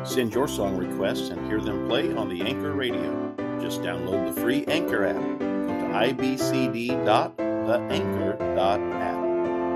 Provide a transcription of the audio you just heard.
Send your song requests and hear them play on the Anchor Radio. Just download the free Anchor app. Go to ibcd.theanchor.app.